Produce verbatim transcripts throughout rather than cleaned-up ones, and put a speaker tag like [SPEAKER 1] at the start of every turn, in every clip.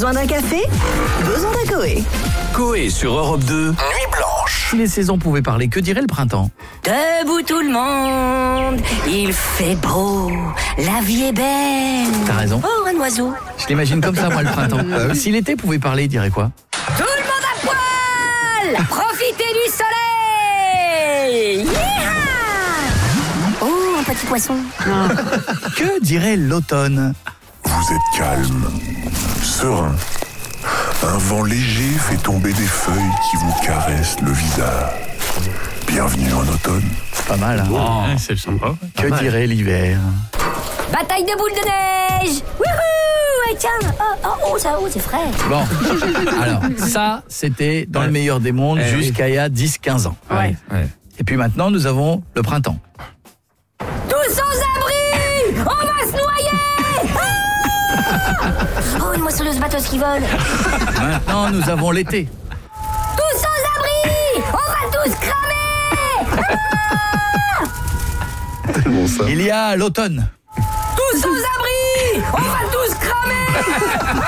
[SPEAKER 1] Besoin d'un café? Besoin d'un Coé.
[SPEAKER 2] Coé sur Europe deux, Nuit Blanche.
[SPEAKER 3] Si les saisons pouvaient parler, que dirait le printemps?
[SPEAKER 4] Debout tout le monde, il fait beau, la vie est belle.
[SPEAKER 3] T'as raison.
[SPEAKER 4] Oh, un oiseau.
[SPEAKER 3] Je l'imagine comme ça, moi, le printemps. Si l'été pouvait parler, il dirait quoi?
[SPEAKER 4] Tout le monde à poil. Profitez du soleil. Yeah. Oh, un petit poisson.
[SPEAKER 3] Que dirait l'automne?
[SPEAKER 5] Vous êtes calme, serein. Un vent léger fait tomber des feuilles qui vous caressent le visage. Bienvenue en automne.
[SPEAKER 3] Pas mal, hein?
[SPEAKER 6] Oh, c'est sympa.
[SPEAKER 3] Que dirait l'hiver?
[SPEAKER 4] Bataille de boules de neige. Wouhou. Et tiens, oh, oh, oh, ça, oh, c'est frais.
[SPEAKER 3] Bon, alors, ça, c'était dans le meilleur des mondes
[SPEAKER 6] Eh oui.
[SPEAKER 3] jusqu'à il y a dix quinze ans.
[SPEAKER 6] Ouais. ouais.
[SPEAKER 3] Et puis maintenant, nous avons le printemps.
[SPEAKER 4] Tous sans abri. On va se noyer. Ah. Oh, une moissonneuse batteuse qui vole.
[SPEAKER 3] Maintenant, nous avons l'été.
[SPEAKER 4] Tous sans abri. On va tous cramer.
[SPEAKER 5] C'est bon ça.
[SPEAKER 3] Il y a l'automne.
[SPEAKER 4] Tous sans abri. On va tous cramer.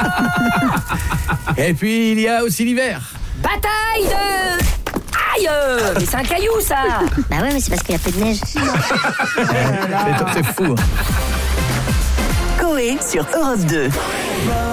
[SPEAKER 3] Et puis, il y a aussi l'hiver.
[SPEAKER 4] Bataille de... Aïe. Mais c'est un caillou, ça.
[SPEAKER 7] Bah ouais, mais c'est parce qu'il y a peu de neige.
[SPEAKER 3] C'est c'est fou.
[SPEAKER 1] Coé sur Europe deux.